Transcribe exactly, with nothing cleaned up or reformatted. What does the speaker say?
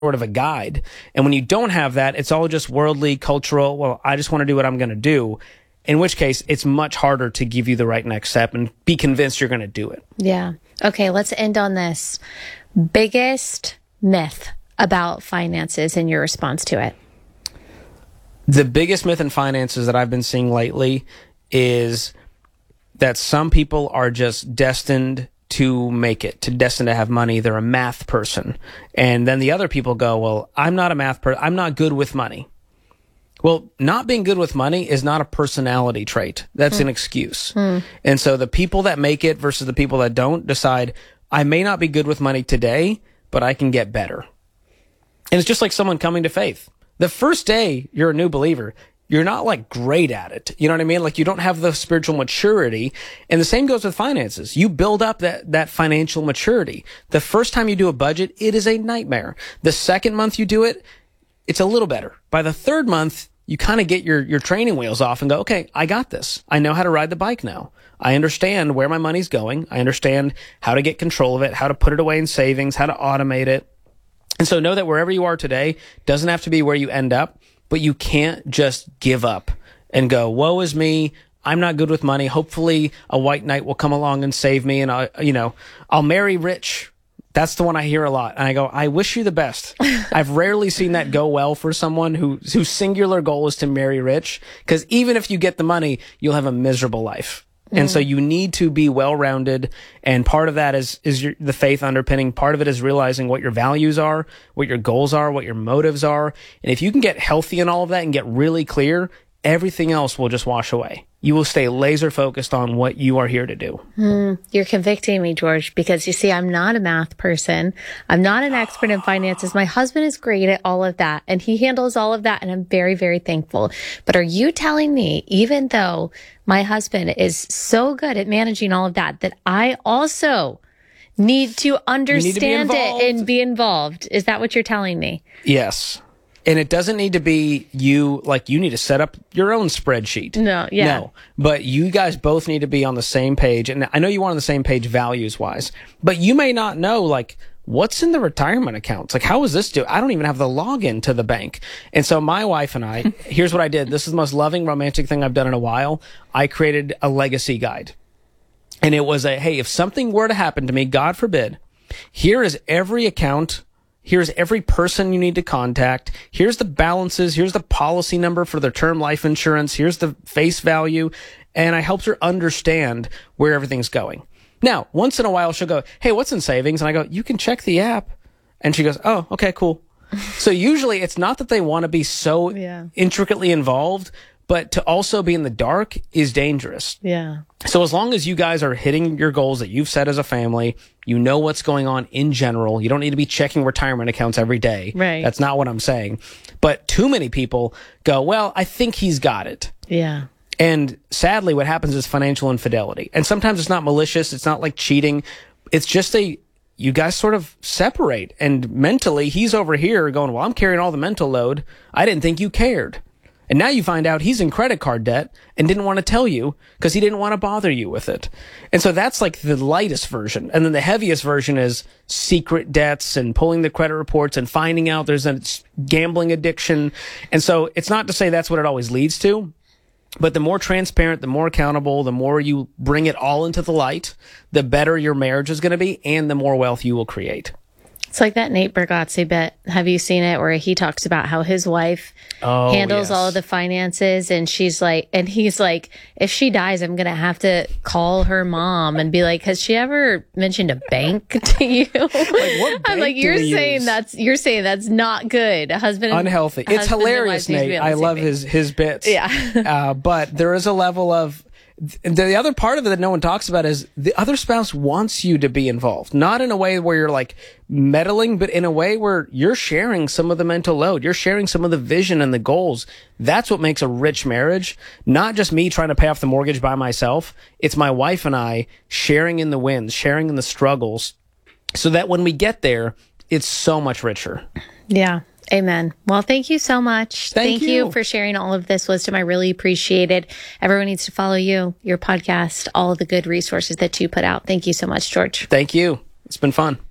sort of a guide. And when you don't have that, it's all just worldly, cultural. Well, I just want to do what I'm going to do. In which case, it's much harder to give you the right next step and be convinced you're going to do it. Yeah. Okay, let's end on this. Biggest myth about finances and your response to it. The biggest myth in finances that I've been seeing lately is that some people are just destined to make it, to destined to have money. They're a math person. And then the other people go, well, I'm not a math person. I'm not good with money. Well, not being good with money is not a personality trait. That's mm. an excuse. Mm. And so the people that make it versus the people that don't decide, I may not be good with money today, but I can get better. And it's just like someone coming to faith. The first day you're a new believer, you're not like great at it. You know what I mean? Like you don't have the spiritual maturity. And the same goes with finances. You build up that, that financial maturity. The first time you do a budget, it is a nightmare. The second month you do it, it's a little better. By the third month, you kind of get your, your training wheels off and go, okay, I got this. I know how to ride the bike now. I understand where my money's going. I understand how to get control of it, how to put it away in savings, how to automate it. And so know that wherever you are today doesn't have to be where you end up. But you can't just give up and go, woe is me. I'm not good with money. Hopefully a white knight will come along and save me. And I, you know, I'll marry rich. That's the one I hear a lot. And I go, I wish you the best. I've rarely seen that go well for someone who, whose singular goal is to marry rich. Because even if you get the money, you'll have a miserable life. And so you need to be well-rounded, and part of that is is your, the faith underpinning. Part of it is realizing what your values are, what your goals are, what your motives are. And if you can get healthy in all of that and get really clear, everything else will just wash away. You will stay laser focused on what you are here to do. Mm, you're convicting me, George, because you see, I'm not a math person. I'm not an expert in finances. My husband is great at all of that, and he handles all of that, and I'm very, very thankful. But are you telling me, even though my husband is so good at managing all of that, that I also need to understand need to it and be involved? Is that what you're telling me? Yes. And it doesn't need to be you, like you need to set up your own spreadsheet. No, yeah. No, but you guys both need to be on the same page. And I know you are on the same page values wise, but you may not know like what's in the retirement accounts. Like how is this do? I don't even have the login to the bank. And so my wife and I, here's what I did. This is the most loving, romantic thing I've done in a while. I created a legacy guide. And it was a, hey, if something were to happen to me, God forbid, here is every account. Here's every person you need to contact. Here's the balances. Here's the policy number for their term life insurance. Here's the face value. And I helped her understand where everything's going. Now, once in a while, she'll go, hey, what's in savings? And I go, you can check the app. And she goes, oh, okay, cool. So usually it's not that they want to be so yeah. intricately involved, but to also be in the dark is dangerous. Yeah. So as long as you guys are hitting your goals that you've set as a family, you know what's going on in general. You don't need to be checking retirement accounts every day. Right. That's not what I'm saying. But too many people go, well, I think he's got it. Yeah. And sadly, what happens is financial infidelity. And sometimes it's not malicious. It's not like cheating. It's just a, you guys sort of separate. And mentally, he's over here going, well, I'm carrying all the mental load. I didn't think you cared. And now you find out he's in credit card debt and didn't want to tell you because he didn't want to bother you with it. And so that's like the lightest version. And then the heaviest version is secret debts and pulling the credit reports and finding out there's a gambling addiction. And so it's not to say that's what it always leads to, but the more transparent, the more accountable, the more you bring it all into the light, the better your marriage is going to be and the more wealth you will create. It's like that Nate Bargatze bit. Have you seen it where he talks about how his wife oh, handles yes. all of the finances and she's like, and he's like, if she dies, I'm going to have to call her mom and be like, has she ever mentioned a bank to you? Like, what I'm like, you're saying use? that's, you're saying that's not good. A husband. Unhealthy. It's hilarious, Nate. I love page. his, his bits. Yeah. uh, but there is a level of, the other part of it that no one talks about is the other spouse wants you to be involved. Not in a way where you're like meddling, but in a way where you're sharing some of the mental load. You're sharing some of the vision and the goals. That's what makes a rich marriage. Not just me trying to pay off the mortgage by myself. It's my wife and I sharing in the wins, sharing in the struggles, so that when we get there, it's so much richer. Yeah. Amen. Well, thank you so much. Thank, thank you. you for sharing all of this wisdom. I really appreciate it. Everyone needs to follow you, your podcast, all of the good resources that you put out. Thank you so much, George. Thank you. It's been fun.